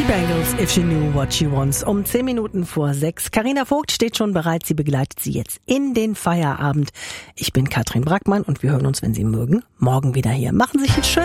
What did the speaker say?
Bangles, If She Knew What She Wants. Um 10 Minuten vor 6. Carina Vogt steht schon bereit. Sie begleitet Sie jetzt in den Feierabend. Ich bin Katrin Brackmann und wir hören uns, wenn Sie mögen, morgen wieder hier. Machen Sie sich einen schönen